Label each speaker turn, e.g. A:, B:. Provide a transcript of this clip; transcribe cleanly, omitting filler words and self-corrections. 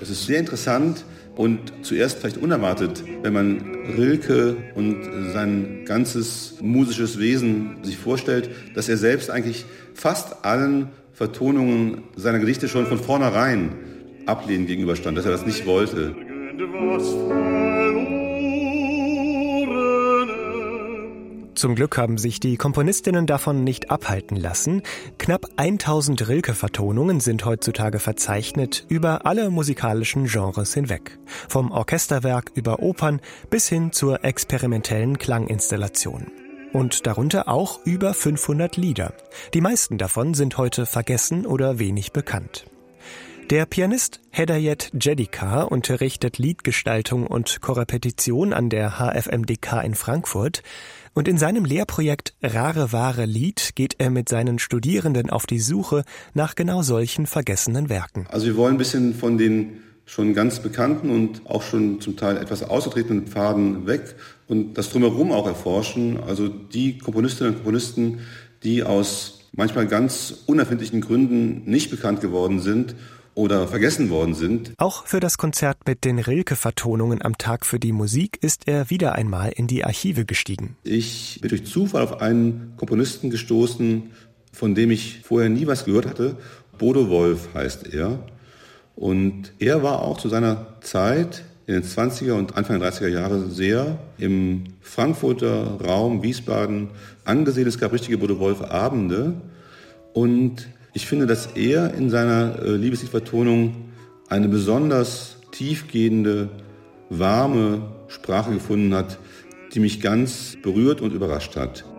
A: Es ist sehr interessant und zuerst vielleicht unerwartet, wenn man Rilke und sein ganzes musisches Wesen sich vorstellt, dass er selbst eigentlich fast allen Vertonungen seiner Gedichte schon von vornherein ablehnend gegenüberstand, dass er das nicht wollte.
B: Zum Glück haben sich die Komponistinnen davon nicht abhalten lassen. Knapp 1000 Rilke-Vertonungen sind heutzutage verzeichnet über alle musikalischen Genres hinweg. Vom Orchesterwerk über Opern bis hin zur experimentellen Klanginstallation. Und darunter auch über 500 Lieder. Die meisten davon sind heute vergessen oder wenig bekannt. Der Pianist Hedayet Jedikar unterrichtet Liedgestaltung und Korrepetition an der HFMDK in Frankfurt. Und in seinem Lehrprojekt Rare Wahre Lied geht er mit seinen Studierenden auf die Suche nach genau solchen vergessenen Werken.
A: Also wir wollen ein bisschen von den schon ganz bekannten und auch schon zum Teil etwas ausgetretenen Pfaden weg und das Drumherum auch erforschen. Also die Komponistinnen und Komponisten, die aus manchmal ganz unerfindlichen Gründen nicht bekannt geworden sind oder vergessen worden sind.
B: Auch für das Konzert mit den Rilke-Vertonungen am Tag für die Musik ist er wieder einmal in die Archive gestiegen.
A: Ich bin durch Zufall auf einen Komponisten gestoßen, von dem ich vorher nie was gehört hatte. Bodo Wolff heißt er. Und er war auch zu seiner Zeit in den 20er und Anfang der 30er Jahre sehr im Frankfurter Raum, Wiesbaden angesehen. Es gab richtige Bodo Wolff-Abende. Und ich finde, dass er in seiner Liebesliedvertonung eine besonders tiefgehende, warme Sprache gefunden hat, die mich ganz berührt und überrascht hat.